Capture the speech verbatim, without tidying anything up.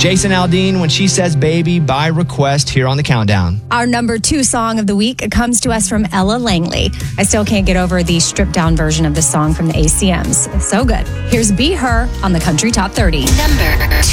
Jason Aldean, When She Says Baby, by request here on the Countdown. Our number two song of the week comes to us from Ella Langley. I still can't get over the stripped down version of the song from the A C Ms. So good. Here's Be Her on the Country Top thirty. Number two.